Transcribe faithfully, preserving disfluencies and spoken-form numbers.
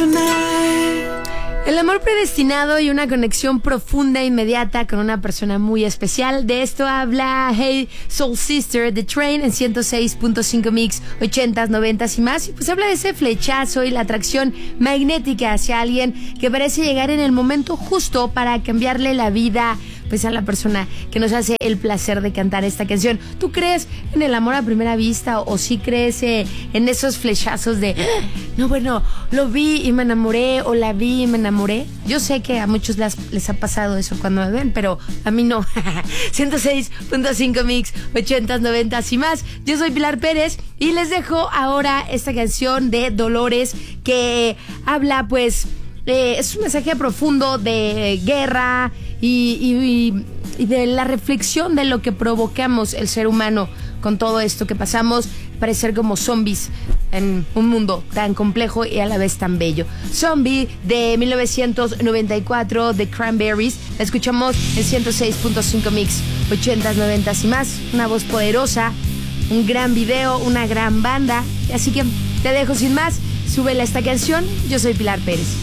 tonight. El amor predestinado y una conexión profunda e inmediata con una persona muy especial. De esto habla Hey Soul Sister, The Train en ciento seis punto cinco Mix, ochentas, noventas y más. Y pues habla de ese flechazo y la atracción magnética hacia alguien que parece llegar en el momento justo para cambiarle la vida pues a la persona que nos hace el placer de cantar esta canción. ¿Tú crees en el amor a primera vista o, o sí crees eh, en esos flechazos de no, bueno, lo vi y me enamoré o la vi y me enamoré? Yo sé que a muchos les, les ha pasado eso cuando me ven, pero a mí no. ciento seis punto cinco Mix, ochentas, noventas y más. Yo soy Pilar Pérez y les dejo ahora esta canción de Dolores que habla pues Eh, es un mensaje profundo de guerra y, y, y de la reflexión de lo que provocamos el ser humano con todo esto que pasamos, parecer como zombies en un mundo tan complejo y a la vez tan bello. Zombie de mil novecientos noventa y cuatro de Cranberries. La escuchamos en ciento seis punto cinco Mix, ochentas, noventas y más. Una voz poderosa, un gran video, una gran banda. Así que te dejo sin más. Súbele a esta canción. Yo soy Pilar Pérez.